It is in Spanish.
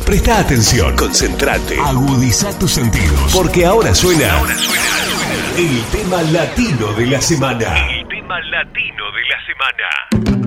Presta atención, concentrate, agudiza tus sentidos, porque ahora suena el tema latino de la semana. El tema latino de la semana.